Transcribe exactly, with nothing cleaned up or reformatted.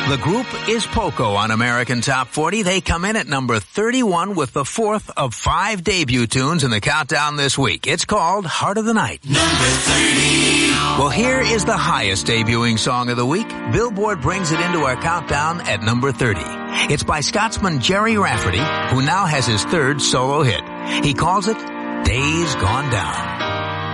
The group is Poco on American Top forty. They come in at number thirty-one with the fourth of five debut tunes in the countdown this week. It's called Heart of the Night. Number thirty. Well, here is the highest debuting song of the week. Billboard brings it into our countdown at number thirty. It's by Scotsman Jerry Rafferty, who now has his third solo hit. He calls it Days Gone Down.